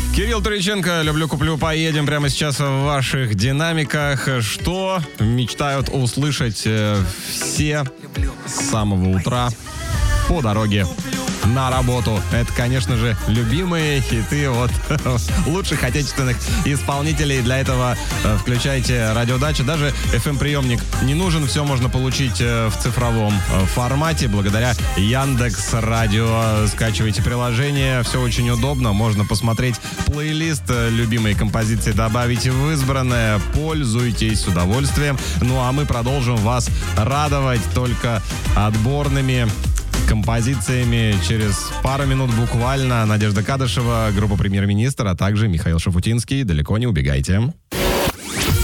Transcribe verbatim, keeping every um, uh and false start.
Кирилл Туриченко, люблю, куплю, поедем прямо сейчас в ваших динамиках. Что мечтают услышать все с самого утра по дороге на работу? Это, конечно же, любимые хиты вот лучших отечественных исполнителей. Для этого включайте радиодачу. Даже эф эм-приемник не нужен. Все можно получить в цифровом формате благодаря Яндекс.Радио. Скачивайте приложение. Все очень удобно. Можно посмотреть плейлист, любимые композиции добавить в избранное. Пользуйтесь с удовольствием. Ну а мы продолжим вас радовать только отборными композициями через пару минут буквально. Надежда Кадышева, группа «Премьер-министр», а также Михаил Шафутинский. Далеко не убегайте.